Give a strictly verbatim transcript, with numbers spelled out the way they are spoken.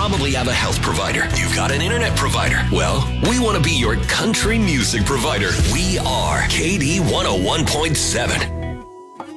probably have a health provider. You've got an internet provider. Well, we want to be your country music provider. We are K D one oh one point seven.